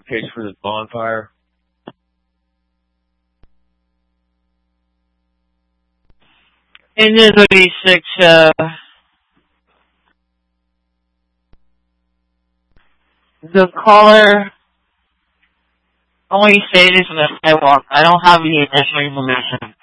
case for this bonfire? In the 36, the caller only stated from the sidewalk. I don't have any additional information.